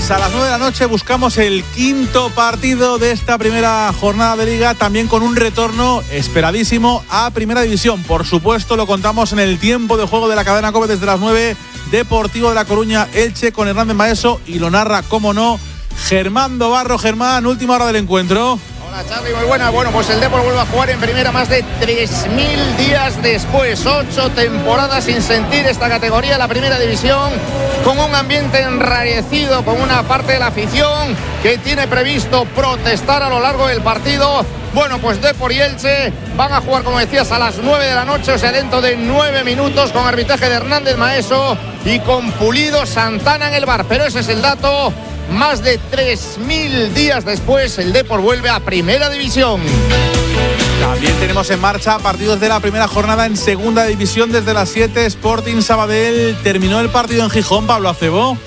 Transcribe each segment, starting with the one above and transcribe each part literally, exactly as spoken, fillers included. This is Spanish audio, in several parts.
Pues a las nueve de la noche buscamos el quinto partido de esta primera jornada de Liga, también con un retorno esperadísimo a Primera División. Por supuesto, lo contamos en el tiempo de juego de la cadena COPE desde las nueve. Deportivo de La Coruña, Elche con Hernández Maeso, y lo narra, como no, Germán Dobarro. Germán, última hora del encuentro. Hola Charly, muy buena. Bueno, pues el Depor vuelve a jugar en primera más de tres mil días después. Ocho temporadas sin sentir esta categoría, la Primera División, con un ambiente enrarecido, con una parte de la afición que tiene previsto protestar a lo largo del partido. Bueno, pues Depor y Elche van a jugar, como decías, a las nueve de la noche, o sea, dentro de nueve minutos, con arbitraje de Hernández Maeso y con Pulido Santana en el bar. Pero ese es el dato. Más de tres mil días después, el Depor vuelve a Primera División. También tenemos en marcha partidos de la primera jornada en Segunda División desde las siete. Sporting Sabadell. Terminó el partido en Gijón, Pablo Acebo.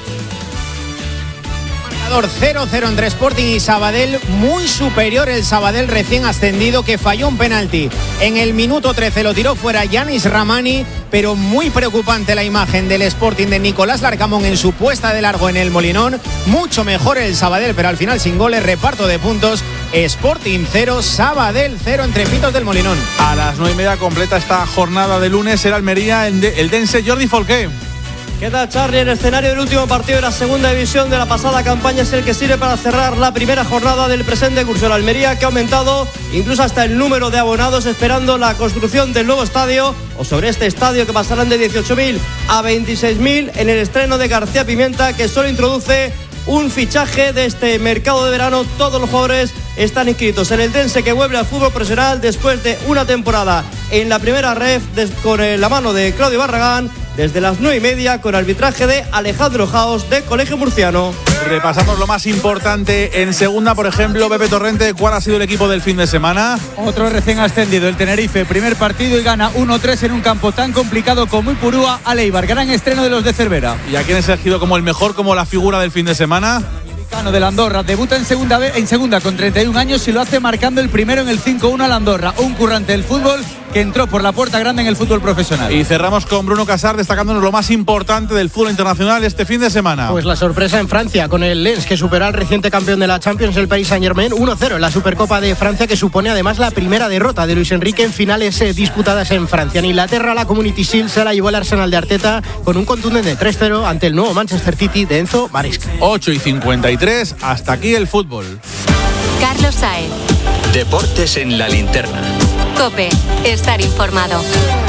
cero cero entre Sporting y Sabadell, muy superior el Sabadell recién ascendido, que falló un penalti en el minuto trece, lo tiró fuera Yanis Ramani, pero muy preocupante la imagen del Sporting de Nicolás Larcamón en su puesta de largo en el Molinón. Mucho mejor el Sabadell, pero al final sin goles, reparto de puntos. Sporting cero, Sabadell cero entre Pitos del Molinón. A las nueve y media completa esta jornada de lunes el Almería, el Dense. Jordi Folqué. ¿Qué tal, Charly? El escenario del último partido de la segunda división de la pasada campaña es el que sirve para cerrar la primera jornada del presente curso. El Almería, que ha aumentado incluso hasta el número de abonados esperando la construcción del nuevo estadio, o sobre este estadio, que pasarán de dieciocho mil a veintiséis mil en el estreno de García Pimienta, que solo introduce un fichaje de este mercado de verano. Todos los jugadores están inscritos en el Dense, que vuelve al fútbol profesional después de una temporada en la primera ref con la mano de Claudio Barragán, desde las nueve y media, con arbitraje de Alejandro Jaos, de Colegio Murciano. Repasamos lo más importante en segunda, por ejemplo, Pepe Torrente. ¿Cuál ha sido el equipo del fin de semana? Otro recién ascendido, el Tenerife, primer partido y gana uno tres en un campo tan complicado como Ipurúa a Eibar. Gran estreno de los de Cervera. ¿Y a quién has elegido como el mejor, como la figura del fin de semana? De la Andorra, debuta en segunda en segunda con treinta y un años y lo hace marcando el primero en el cinco uno a la Andorra, un currante del fútbol que entró por la puerta grande en el fútbol profesional. Y cerramos con Bruno Casar, destacándonos lo más importante del fútbol internacional este fin de semana. Pues la sorpresa en Francia con el Lens, que superó al reciente campeón de la Champions, el Paris Saint-Germain, uno cero en la Supercopa de Francia, que supone además la primera derrota de Luis Enrique en finales eh, disputadas en Francia. En Inglaterra, la Community Shield se la llevó el Arsenal de Arteta con un contundente tres cero ante el nuevo Manchester City de Enzo Maresca. ocho y cincuenta y tres, hasta aquí el fútbol. Carlos Saez. Deportes en la linterna. COPE, estar informado.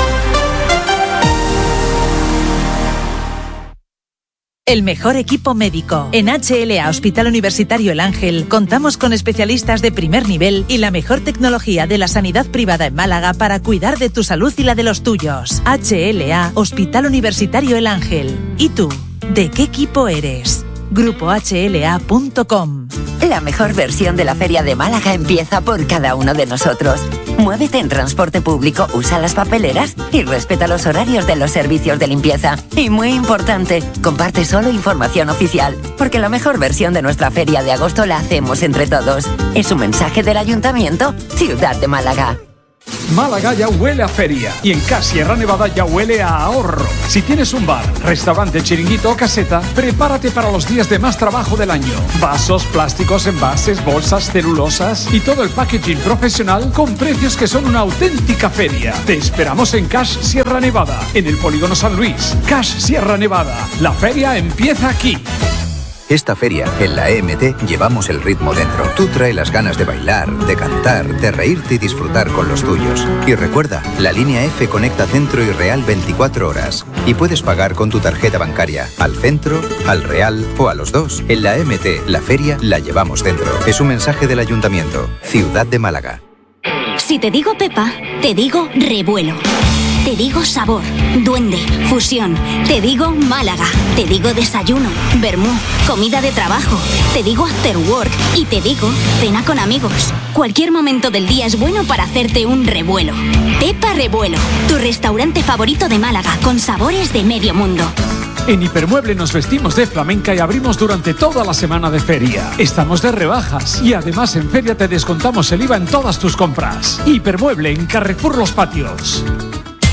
El mejor equipo médico. En H L A Hospital Universitario El Ángel contamos con especialistas de primer nivel y la mejor tecnología de la sanidad privada en Málaga para cuidar de tu salud y la de los tuyos. H L A Hospital Universitario El Ángel. ¿Y tú? ¿De qué equipo eres? grupo h l a punto com. La mejor versión de la Feria de Málaga empieza por cada uno de nosotros. Muévete en transporte público, usa las papeleras y respeta los horarios de los servicios de limpieza. Y muy importante, comparte solo información oficial, porque la mejor versión de nuestra feria de agosto la hacemos entre todos. Es un mensaje del Ayuntamiento, Ciudad de Málaga. Málaga ya huele a feria y en Cash Sierra Nevada ya huele a ahorro. Si tienes un bar, restaurante, chiringuito o caseta, prepárate para los días de más trabajo del año. Vasos, plásticos, envases, bolsas, celulosas y todo el packaging profesional con precios que son una auténtica feria. Te esperamos en Cash Sierra Nevada, en el Polígono San Luis. Cash Sierra Nevada, la feria empieza aquí. Esta feria, en la E M T, llevamos el ritmo dentro. Tú trae las ganas de bailar, de cantar, de reírte y disfrutar con los tuyos. Y recuerda, la línea F conecta Centro y Real veinticuatro horas. Y puedes pagar con tu tarjeta bancaria, al Centro, al Real o a los dos. En la E M T, la feria la llevamos dentro. Es un mensaje del Ayuntamiento. Ciudad de Málaga. Si te digo Pepa, te digo revuelo. Te digo sabor, duende, fusión. Te digo Málaga. Te digo desayuno, vermú, comida de trabajo. Te digo after work y te digo cena con amigos. Cualquier momento del día es bueno para hacerte un revuelo. Pepa Revuelo, tu restaurante favorito de Málaga, con sabores de medio mundo. En Hipermueble nos vestimos de flamenca y abrimos durante toda la semana de feria. Estamos de rebajas y además en feria te descontamos el I V A en todas tus compras. Hipermueble en Carrefour Los Patios.